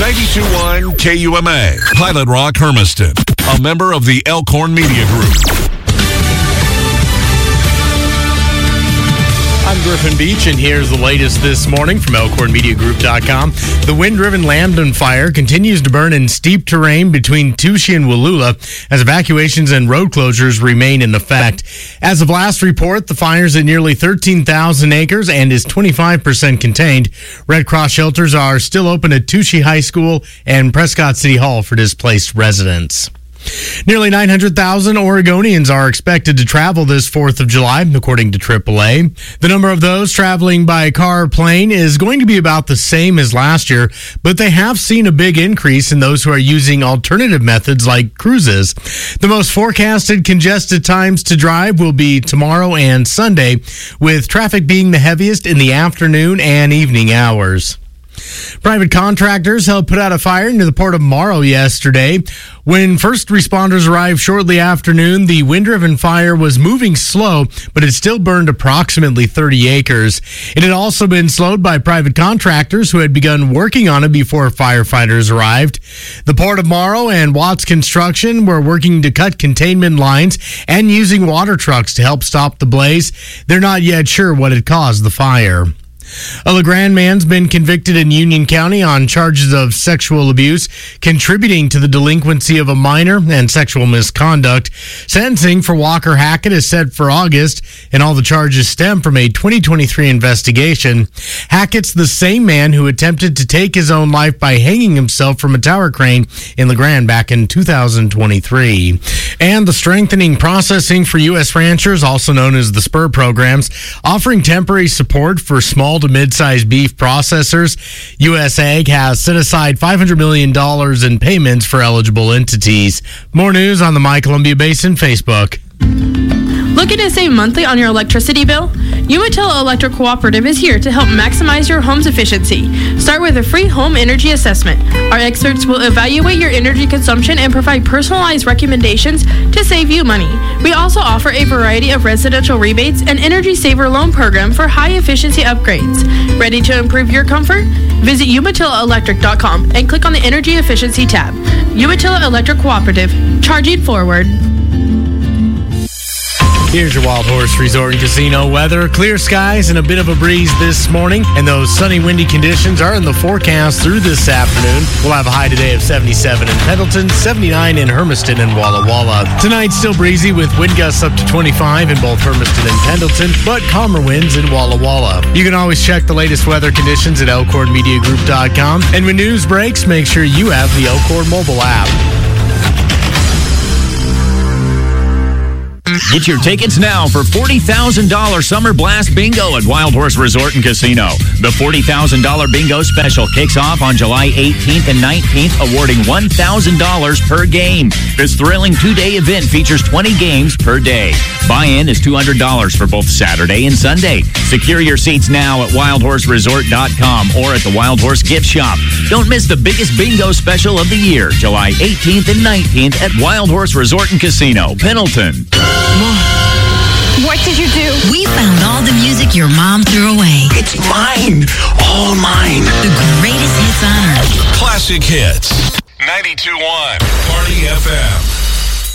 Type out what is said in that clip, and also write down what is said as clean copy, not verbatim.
92.1 KUMA, Pilot Rock, Hermiston, a member of the Elkhorn Media Group. I'm Griffin Beach, and here's the latest this morning from ElkhornMediaGroup.com. The wind-driven Lambton fire continues to burn in steep terrain between Touchy and Wallula as evacuations and road closures remain in effect. As of last report, the fire's at nearly 13,000 acres and is 25% contained. Red Cross shelters are still open at Touchy High School and Prescott City Hall for displaced residents. Nearly 900,000 Oregonians are expected to travel this 4th of July, according to AAA. The number of those traveling by car or plane is going to be about the same as last year, but they have seen a big increase in those who are using alternative methods like cruises. The most forecasted congested times to drive will be tomorrow and Sunday, with traffic being the heaviest in the afternoon and evening hours. Private contractors helped put out a fire near the Port of Morrow yesterday. When first responders arrived shortly after noon, the wind-driven fire was moving slow, but it still burned approximately 30 acres. It had also been slowed by private contractors who had begun working on it before firefighters arrived. The Port of Morrow and Watts Construction were working to cut containment lines and using water trucks to help stop the blaze. They're not yet sure what had caused the fire. A LeGrand man's been convicted in Union County on charges of sexual abuse, contributing to the delinquency of a minor, and sexual misconduct. Sentencing for Walker Hackett is set for August, and all the charges stem from a 2023 investigation. Hackett's the same man who attempted to take his own life by hanging himself from a tower crane in LeGrand back in 2023. And the Strengthening Processing for U.S. Ranchers, also known as the SPUR programs, offering temporary support for small to mid-sized beef processors. U.S. Ag has set aside $500 million in payments for eligible entities. More news on the My Columbia Basin Facebook. Looking to save monthly on your electricity bill? Umatilla Electric Cooperative is here to help maximize your home's efficiency. Start with a free home energy assessment. Our experts will evaluate your energy consumption and provide personalized recommendations to save you money. We also offer a variety of residential rebates and energy saver loan program for high efficiency upgrades. Ready to improve your comfort? Visit UmatillaElectric.com and click on the Energy Efficiency tab. Umatilla Electric Cooperative, charging forward. Here's your Wild Horse Resort and Casino weather. Clear skies and a bit of a breeze this morning, and those sunny, windy conditions are in the forecast through this afternoon. We'll have a high today of 77 in Pendleton, 79 in Hermiston and Walla Walla. Tonight, still breezy with wind gusts up to 25 in both Hermiston and Pendleton, but calmer winds in Walla Walla. You can always check the latest weather conditions at ElkhornMediaGroup.com. And when news breaks, make sure you have the Elkhorn mobile app. Get your tickets now for $40,000 Summer Blast Bingo at Wild Horse Resort and Casino. The $40,000 Bingo special kicks off on July 18th and 19th, awarding $1,000 per game. This thrilling two-day event features 20 games per day. Buy-in is $200 for both Saturday and Sunday. Secure your seats now at wildhorseresort.com or at the Wild Horse Gift Shop. Don't miss the biggest bingo special of the year, July 18th and 19th at Wild Horse Resort and Casino, Pendleton. What did you do? We found all the music your mom threw away. It's mine. All mine. The greatest hits on Earth. Classic hits. 92.1 Party FM.